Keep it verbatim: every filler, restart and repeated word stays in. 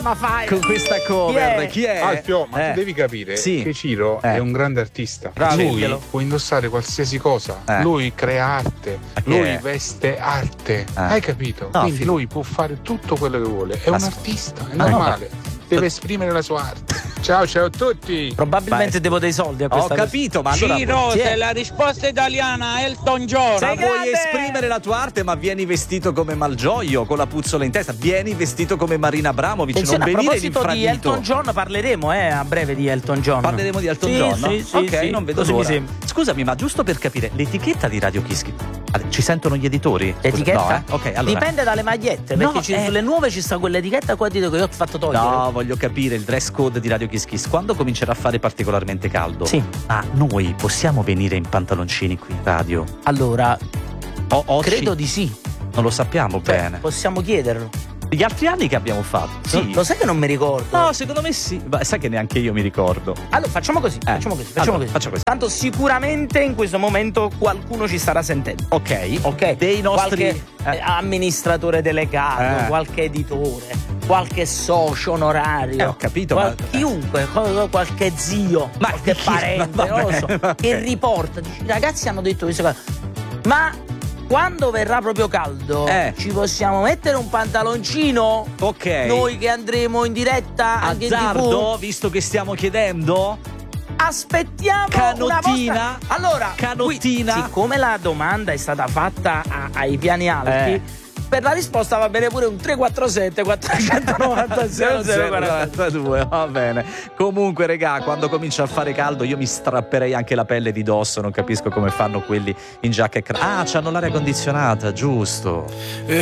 ma fai con questa cover. Chi è? Chi è? Alfio, ma Eh. tu devi capire Sì. che Ciro Eh. è un grande artista. Bravo. Lui Diglielo. può indossare qualsiasi cosa. Eh. Lui crea arte. Ma chi Lui è? veste arte. Hai capito? No, Quindi fi- lui può fare tutto quello che vuole. È Ma un s- artista, è Ma no, normale. Deve esprimere la sua arte. Ciao, ciao a tutti. Probabilmente Beh, devo dei soldi a Ho questa capito, ma allora Ciro, Chi è? se la risposta italiana è Elton John. ma Sei vuoi grande! esprimere la tua arte, ma vieni vestito come Malgioglio con la puzzola in testa, vieni vestito come Marina Abramovic, Attenzione, non a venire proposito di l'infradito. Elton John parleremo eh, a breve di Elton John. Parleremo di Elton Sì, John, no? sì, sì, ok, sì. non vedo Così mi l'ora. sembra. Scusami, ma giusto per capire, l'etichetta di Radio Kiss ci sentono gli editori? Scusa, L'etichetta? No, eh? Ok, allora. Dipende dalle magliette, perché No, ci- eh. sulle nuove ci sta quell'etichetta qua dico che io ho fatto togliere. No, voglio capire il dress code di Radio Kiss Kiss. Quando comincerà a fare particolarmente caldo? Sì. Ma noi possiamo venire in pantaloncini qui in radio? Allora, O, o credo ci- di sì. Non lo sappiamo Cioè, bene. possiamo chiederlo. Gli altri anni che abbiamo fatto? Sì. Lo sai che non mi ricordo? No, secondo me sì. Ma sai che neanche io mi ricordo. Allora, facciamo così, facciamo così, facciamo allora, così. faccia così. Tanto sicuramente in questo momento qualcuno ci starà sentendo. Ok. Ok, Dei nostri qualche eh. eh, amministratore delegato, Eh. qualche editore, qualche socio onorario. Eh, ho capito, qual- ma- chiunque, co- qualche zio, Ma qualche chi- parente, va non lo bene, so, va che bene. riporta. Dice, i ragazzi hanno detto queste cose. Ma quando verrà proprio caldo, Eh. ci possiamo mettere un pantaloncino? Ok. Noi che andremo in diretta anche in Azzardo, tivù? visto che stiamo chiedendo? Aspettiamo Canottina? una vostra... Allora, Canottina? qui, siccome la domanda è stata fatta a- ai piani alti, Eh. per la risposta va bene pure un tre quattro sette quattrocentonovantasei zero zero quaranta. quarantadue, va bene. Comunque, regà, quando comincia a fare caldo io mi strapperei anche la pelle di dosso, non capisco come fanno quelli in giacca e cravatta. Ah, c'hanno l'aria condizionata, giusto.